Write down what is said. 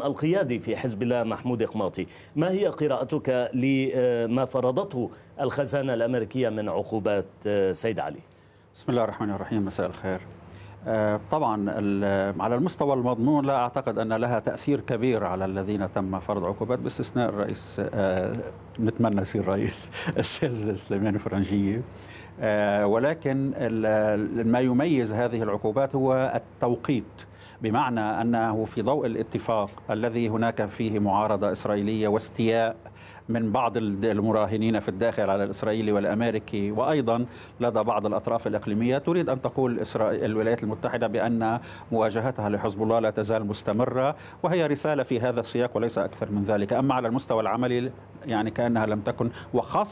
القيادي في حزب الله محمود إقماطي. ما هي قراءتك لما فرضته الخزانة الأمريكية من عقوبات سيد علي؟ بسم الله الرحمن الرحيم. مساء الخير. طبعا على المستوى المضمون لا أعتقد أن لها تأثير كبير على الذين تم فرض عقوبات باستثناء الرئيس، نتمنى يصير رئيس الأستاذ سليمان فرنجية. ولكن ما يميز هذه العقوبات هو التوقيت، بمعنى أنه في ضوء الاتفاق الذي هناك فيه معارضة إسرائيلية واستياء من بعض المراهنين في الداخل على الإسرائيلي والأمريكي، وأيضا لدى بعض الأطراف الإقليمية تريد أن تقول الولايات المتحدة بأن مواجهتها لحزب الله لا تزال مستمرة، وهي رسالة في هذا السياق وليس أكثر من ذلك. أما على المستوى العملي يعني كأنها لم تكن، وخاصة